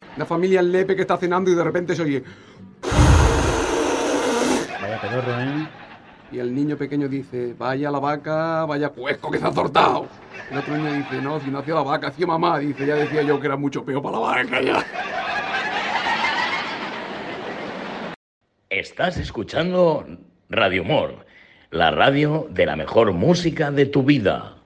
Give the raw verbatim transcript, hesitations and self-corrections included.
Una familia en Lepe que está cenando y de repente se oye. Vaya pedorro, ¿eh? Y el niño pequeño dice, vaya la vaca, vaya puesco que se ha soltado. El otro niño dice, no, si no hacía la vaca, hacía mamá. Dice, ya decía yo que era mucho peor para la vaca ya. Estás escuchando Radio Humor, la radio de la mejor música de tu vida.